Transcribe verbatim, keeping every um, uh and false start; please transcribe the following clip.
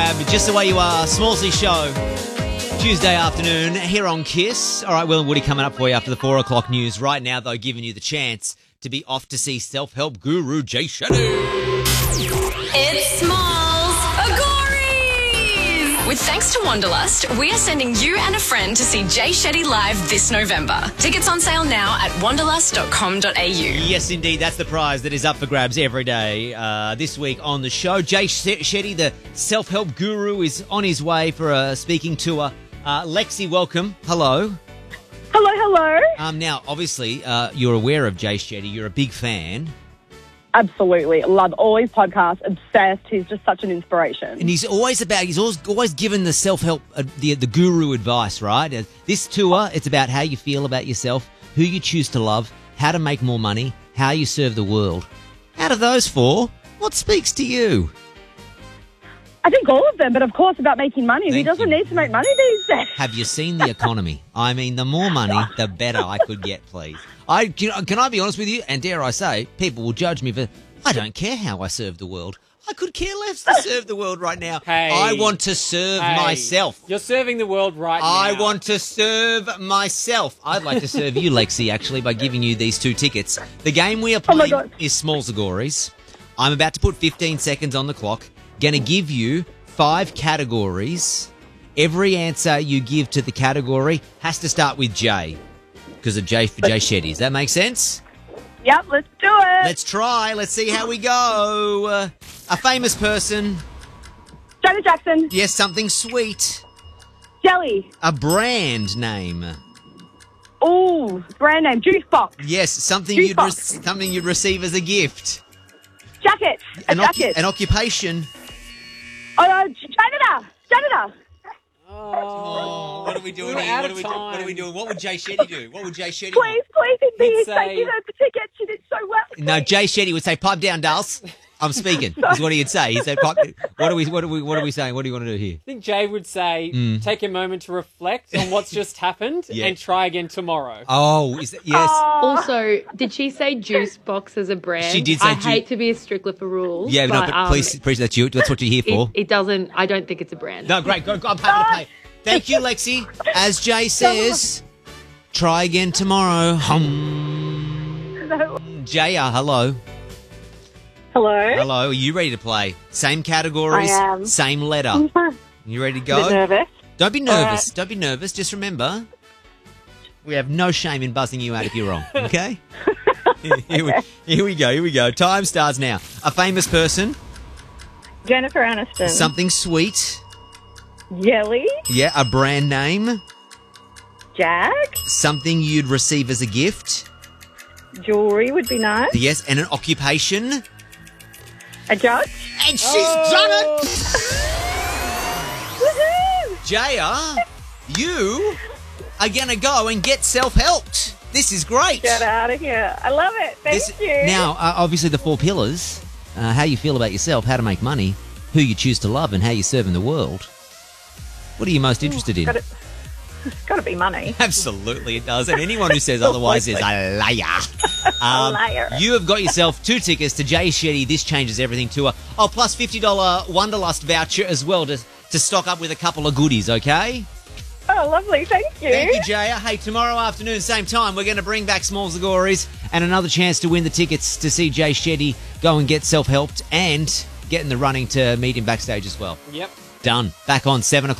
Grab, just the way you are. Smallsy Show, Tuesday afternoon here on Kiss. All right, Will and Woody coming up for you after the four o'clock news. Right now, though, giving you the chance to be off to see self-help guru Jay Shetty. It's Smalls Agories! With thanks to Wanderlust, we are sending you and a friend to see Jay Shetty live this November. Tickets on sale now at wanderlust dot com dot a u. Yes, indeed, that's the prize that is up for grabs every day. Uh, this week on the show, Jay Shetty, the self-help guru, is on his way for a speaking tour. Uh, Lexi, welcome. Hello. Hello, hello. Um, now, obviously, uh, you're aware of Jay Shetty. You're a big fan. Absolutely. Love all his podcasts. Obsessed. He's just such an inspiration. And he's always about, he's always, always given the self-help, uh, the, the guru advice, right? Uh, this tour, it's about how you feel about yourself, who you choose to love, how to make more money, how you serve the world. Out of those four, what speaks to you? I think all of them, but of course about making money. Thank Who doesn't you. need to make money these days? Have you seen the economy? I mean, the more money, the better I could get, please. I can, can I be honest with you? And dare I say, people will judge me for, I don't care how I serve the world. I could care less to serve the world right now. Hey. I want to serve Hey, myself. You're serving the world right I now. want to serve myself. I'd like to serve you, Lexi, actually, by giving you these two tickets. The game we are Oh my playing God. is Smalls Agories. I'm about to put fifteen seconds on the clock. Going to give you five categories. Every answer you give to the category has to start with J, because of J for Jay Shetty. Does that make sense? Yep, let's do it. Let's try. Let's see how we go. Uh, a famous person. Janet Jackson. Yes, something sweet. Jelly. A brand name. Ooh, brand name. Juice box. Yes, something Juice you'd re- box. something you'd receive as a gift. Jacket. A An, occu- jacket. an occupation. Oh, uh, janitor. Janitor. Oh, what are we doing We're here? out What of are we do- What are we time. doing? What would Jay Shetty do? What would Jay Shetty Please, please, it'd be He'd his say- say, give her the ticket. She did so well. do? No, Jay Shetty would say, "Pipe down, Dulce. I'm speaking." Is what he'd say. He'd say, "Pipe." What are we? What are we? What are we saying? What do you want to do here? I think Jay would say, take a moment to reflect on what's just happened Yeah. and try again tomorrow. Oh, is that, yes. Also, did she say juice box as a brand? She did say I ju- hate to be a stickler for rules. yeah, no, but, but um, please, please, that's you. That's what you're here for. It, it doesn't. I don't think it's a brand. No, great. Go, go, I'm happy to play. Thank you, Lexi. As Jay says, try again tomorrow. Hum. No. Jaya, hello. Hello. Hello. Are you ready to play? Same categories, I am. same letter. A You ready to bit go? nervous. Don't be All nervous. right. Don't be nervous. Just remember, we have no shame in buzzing you out if you're wrong. Okay? here, we, here we go. Here we go. Time starts now. A famous person, Jennifer Aniston. something sweet. Jelly. Yeah, a brand name, Jack. something you'd receive as a gift. Jewelry would be nice. Yes, and an occupation. A judge. And she's done it. Woohoo! Jaya, you are going to go and get self-helped. This is great. Get out of here. I love it. Thank This- you. Now, uh, obviously, the four pillars, uh, how you feel about yourself, how to make money, who you choose to love, and how you serve in the world. What are you most interested in? Got It's got to be money. Absolutely, it does. And anyone who says otherwise is a liar. Um, liar. You have got yourself two tickets to Jay Shetty. This changes everything tour. Oh, plus fifty dollars Wanderlust voucher as well to, to stock up with a couple of goodies, okay? Oh, lovely. Thank you. Thank you, Jaya. Hey, tomorrow afternoon, same time, we're going to bring back Smalls Agories and another chance to win the tickets to see Jay Shetty go and get self-helped and get in the running to meet him backstage as well. Yep. Done. Back on seven o'clock.